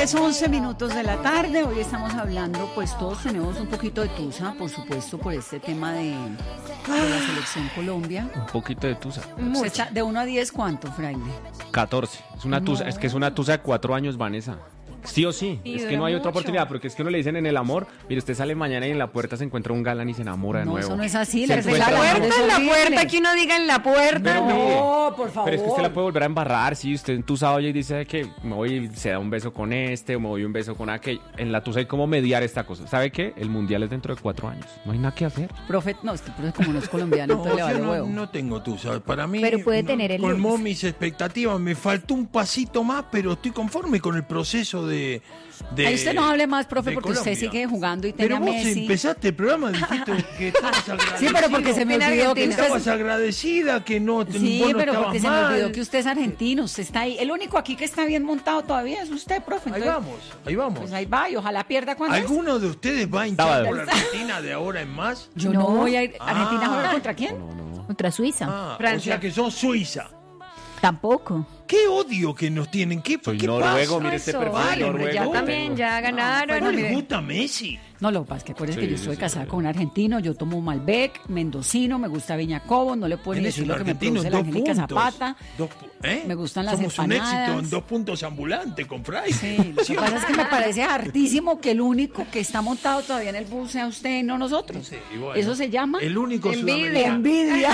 10:11 de la tarde. Hoy estamos hablando, pues todos tenemos un poquito de tusa, por supuesto, por este tema de la selección Colombia. Un poquito de tusa. De 1 a 10, ¿cuánto, Fraile? 14. Es una tusa, es que es una tusa de 4 años, Vanessa. Sí o sí, es que no hay otra oportunidad, porque es que uno le dicen en el amor, mire, usted sale mañana y en la puerta se encuentra un galán y se enamora de nuevo. No, eso no es así. En la puerta, que uno diga en la puerta. Pero, no, por favor. Pero es que usted la puede volver a embarrar, si usted en tusa oye y dice que me voy y se da un beso con este, o me voy un beso con aquel. En la tusa hay como mediar esta cosa. ¿Sabe qué? El mundial es dentro de 4 años, no hay nada que hacer. Profe, no, es que como no es colombiano, entonces le vale huevo. No tengo tusa, para mí pero puede tener el colmó mis expectativas, me faltó un pasito más, pero estoy conforme con el proceso de ahí usted no hable más, profe, porque Colombia. Usted sigue jugando y tiene a Messi. Pero vos empezaste el programa, dijiste que estabas agradecida. Sí, pero porque se me olvidó que usted... Estabas agradecida, que no Sí, vos no pero porque se me mal. olvidó que usted es argentino, usted está ahí. El único aquí que está bien montado todavía es usted, profe. Entonces, ahí vamos. Pues ahí va, y ojalá pierda cuando ¿Alguno de ustedes va a hinchar por la Argentina de ahora en más? Yo no voy a ir. ¿Argentina juega contra quién? No. Contra Suiza. O sea que son Suiza. Tampoco. Qué odio que nos tienen. Soy ¿qué noruego, pasa? mire este Eso, perfil vale, noruego. ya también, ya ganaron. ¿No les gusta Messi? No, lo que pasa es que acuérdense Sí, que yo sí, estoy sí, casada sí. con un argentino, yo tomo Malbec, mendocino, me gusta Viña Cobos, no le puedo ni Eres decir un lo que me argentino produce en la 2 Angélica puntos. Zapata. Me gustan las Somos empanadas. un éxito en 2 puntos ambulante con Fray. Sí, lo que pasa es que me parece hartísimo que el único que está montado todavía en el bus sea usted y no nosotros. Sí, y bueno, Eso se llama el único envidia. envidia.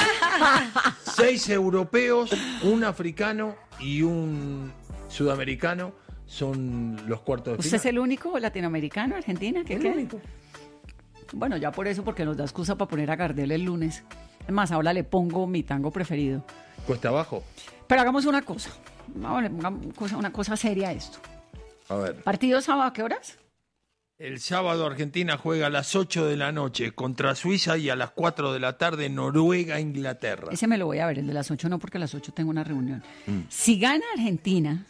6 europeos, un africano y un sudamericano son los cuartos de ¿Usted final. es el único latinoamericano, Argentina? ¿Qué El qué? único. Bueno, ya por eso, porque nos da excusa para poner a Gardel el lunes. Es más, ahora le pongo mi tango preferido. Cuesta abajo. Pero hagamos una cosa. Una cosa seria esto. A ver. ¿Partido sábado a qué horas? El sábado Argentina juega a las 8 de la noche contra Suiza y a las 4 de la tarde Noruega-Inglaterra. Ese me lo voy a ver, el de las 8 no, porque a las 8 tengo una reunión. Si gana Argentina...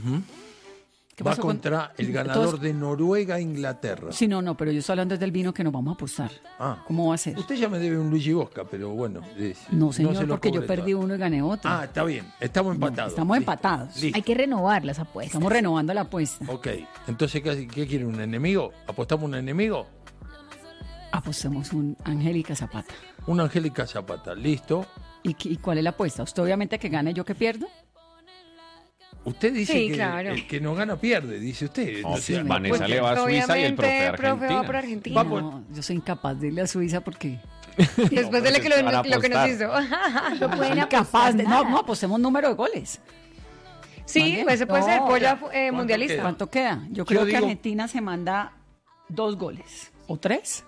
¿qué Va pasó contra el ganador de Noruega-Inglaterra. Sí, no, pero yo estoy hablando desde el vino que nos vamos a apostar. ¿Cómo va a ser? Usted ya me debe un Luigi Bosca, pero bueno. No, señor, se lo porque yo cobre perdí todo. uno y gané otro. Está bien. Estamos empatados. Estamos Listo. empatados. Listo. Hay que renovar las apuestas. Estamos renovando la apuesta. Ok. Entonces, ¿qué quiere? ¿Un enemigo? ¿Apostamos un enemigo? Apostemos un Angélica Zapata. Una Angélica Zapata. Listo. ¿Y cuál es la apuesta? ¿Usted obviamente que gane, yo que pierdo? Usted dice Sí, que claro. el que no gana pierde, dice usted. No, sí, Vanessa le va a Suiza y el profe a profe va por Argentina. Argentina. No, yo soy incapaz de irle a Suiza porque... Después de lo que nos apostar. hizo. Lo pueden incapaz de... No, apostemos número de goles. Sí, Vale. pues ese puede ser No, polla ¿cuánto mundialista. queda? ¿Cuánto queda? Yo creo que digo- Argentina se manda 2 goles. ¿O 3?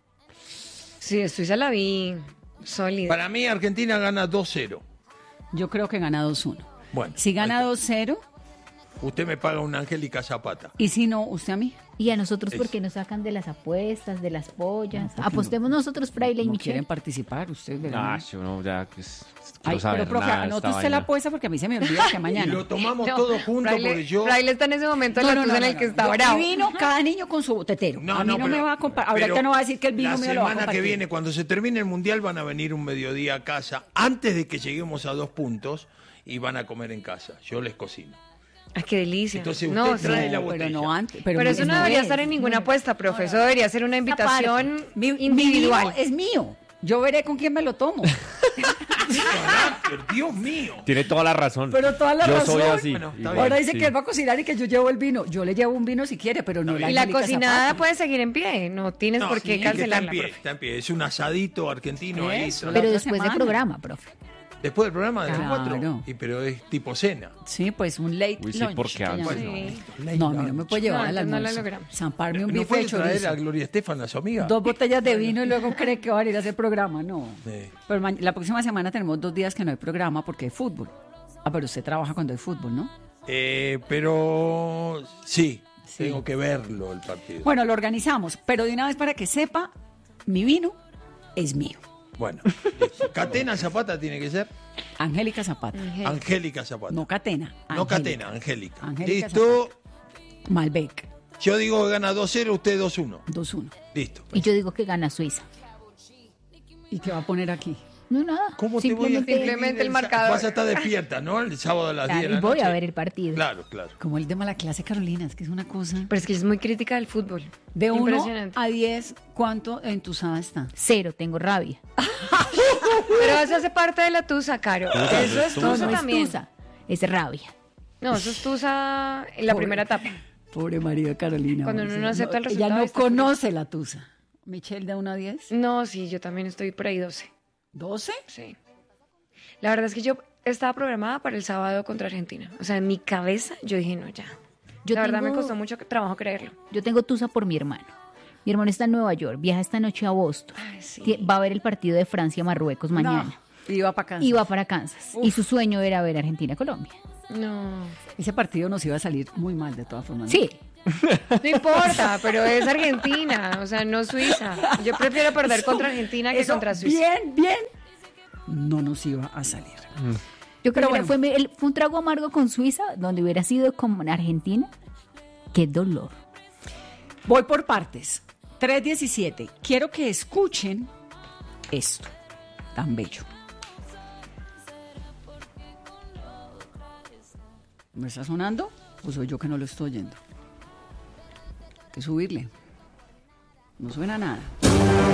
Sí, Suiza la vi sólida. Para mí, Argentina gana 2-0. Yo creo que gana 2-1. Bueno. Si gana ahí está. 2-0, Usted me paga una Angélica Zapata. y si no, usted a mí. Y a nosotros, Es- ¿por qué nos sacan de las apuestas, de las pollas? Apostemos nosotros, Fraile y No Michelle. quieren participar, ustedes verán. Yo no, ya que Ay, pero profe, anote usted la apuesta porque a mí se me olvida que Y mañana. lo tomamos No, todos juntos porque yo... Fraile está en ese momento en la tusa en el que está bravo. Y vino cada niño con su tetero. a mí no me va a comparar. Ahorita pero no va a decir que el vino mío lo va a La semana compartir. que viene, cuando se termine el Mundial, van a venir un mediodía a casa, antes de que lleguemos a 2 puntos, y van a comer en casa. Yo les cocino. Ay, qué delicia. Entonces no, usted trae sí. la Pero botella. no antes. Pero eso no debería estar en ninguna apuesta, profesor. Debería ser una invitación Mi individual. vino es mío. Yo veré con quién me lo tomo. ¡Qué carácter, Dios mío! Tiene toda la razón. Pero toda la yo razón. soy así. Bueno, está igual, bien. Ahora dice sí. que él va a cocinar y que yo llevo el vino. Yo le llevo un vino si quiere, pero no la Y la Angélica cocinada Zapata. puede seguir en pie. No tienes No, por sí, qué que está en cancelarla, pie, profe. está en pie. Es un asadito argentino ahí. Eso. Pero otra después del semana. programa, profe. Después del programa de las Claro. 4. Pero es tipo cena. Sí, pues un late Uy, sí, lunch. porque que antes, llaman. Sí. No, a mí no me puede llevar No, al antes no la almuerzo. logramos. Zamparme un ¿No bife puede de traer chorizo. a Gloria Estefan, a su amiga? 2 botellas de vino y luego cree que va a ir a hacer programa. No. Sí. Pero la próxima semana tenemos 2 días que no hay programa porque hay fútbol. Ah, pero usted trabaja cuando hay fútbol, ¿no? Pero sí, Sí. tengo que verlo el partido. Bueno, lo organizamos, pero de una vez para que sepa, mi vino es mío. Bueno, listo. Catena Zapata tiene que ser. Angélica Zapata. Angélica Zapata. No Catena. No Angélica. Catena, Angélica. Angélica Listo. Malbec. Yo digo que gana 2-0, usted 2-1. 2-1. Listo. Y yo digo que gana Suiza. ¿Y qué va a poner aquí? No, nada. ¿Cómo te voy a Simplemente el marcador. Vas a estar despierta, ¿no? El sábado a las 10 de Claro, la y voy noche. a ver el partido. Claro, claro. Como el tema de la clase, Carolina, es que es una cosa. Pero es que es muy crítica del fútbol. De 1 Impresionante. a 10, ¿cuánto entusada está? 0, tengo rabia. Pero eso hace parte de la tusa, Caro. Eso es No, tusa no es también. tusa, es rabia. No, eso es tusa en la primera etapa. Pobre María Carolina. Cuando uno no acepta el Ella resultado, no está feliz. conoce la tusa. Michelle, de 1 a 10. No, sí, yo también estoy por ahí 12. ¿12? Sí. La verdad es que yo estaba programada para el sábado contra Argentina. O sea, en mi cabeza yo dije, no, ya. La verdad me costó mucho trabajo creerlo. Yo tengo tusa por mi hermano. Mi hermano está en Nueva York, viaja esta noche a Boston. Ay, sí. Va a ver el partido de Francia-Marruecos mañana. No, iba para acá. Y va para Kansas. Y su sueño era ver Argentina-Colombia. No. Ese partido nos iba a salir muy mal de todas formas. ¿no? Sí. No importa, pero es Argentina, o sea, no Suiza. Yo prefiero perder contra Argentina que Eso, contra Suiza. bien, no nos iba a salir. Yo creo Pero que fue un trago amargo con Suiza, donde hubiera sido como en Argentina. Qué dolor. Voy por partes. 3:17. Quiero que escuchen esto tan bello. ¿Me está sonando? ¿O soy yo que no lo estoy oyendo? Hay que subirle. No suena nada.